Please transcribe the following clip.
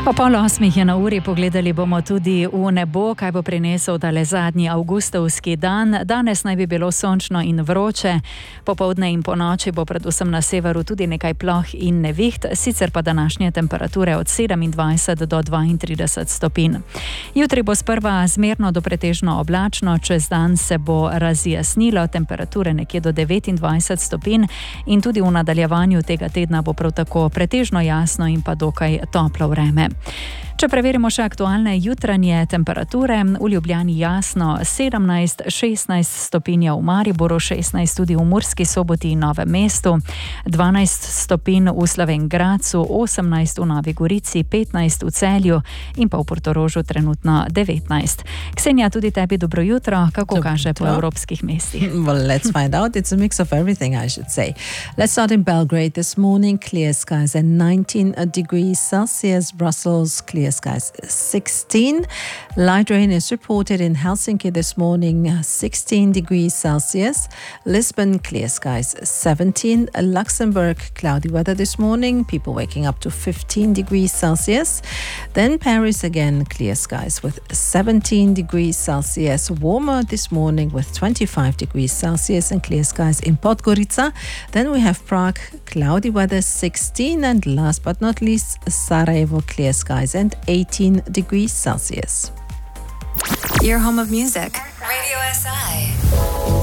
O 7:30 je na uri, pogledali bomo tudi v nebo, kaj bo prinesel tale zadnji avgustovski dan. Danes naj bi bilo sončno in vroče, popoldne in ponoči bo predvsem na severu tudi nekaj ploh in neviht, sicer pa današnje temperature od 27 do 32 stopinj. Jutri bo sprva zmerno do pretežno oblačno, čez dan se bo razjasnilo, temperature nekje do 29 stopinj in tudi v nadaljevanju tega tedna bo prav tako pretežno jasno in pa dokaj toplo vreme. Če preverimo še aktualne jutranje temperature, v Ljubljani jasno 17-16 stopinj v Mariboru, 16 tudi v Murski Soboti in Novem mestu, 12 stopinj v Slovenj Gradcu, 18 v Novi Gorici, 15 v Celju in pa v Portorožu trenutno 19. Ksenija, tudi tebi dobro jutro, kako kaže po evropskih mestih? Well, let's find out. It's a mix of everything, I should say. Let's start in Belgrade this morning. Clear skies and 19 degrees Celsius. Brussels, clear skies 16. Light rain is reported in Helsinki this morning, 16 degrees Celsius. Lisbon, clear skies 17. Luxembourg, cloudy weather this morning, people waking up to 15 degrees Celsius. Then Paris again, clear skies with 17 degrees Celsius. Warmer this morning with 25 degrees Celsius and clear skies in Podgorica. Then we have Prague, cloudy weather 16, and last but not least Sarajevo, clear skies and 18 degrees Celsius. Your home of music. Radio SI.